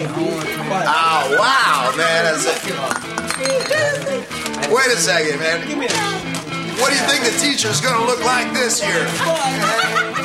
Oh, wow, man. Wait a second, man. What do you think the teacher's going to look like this year?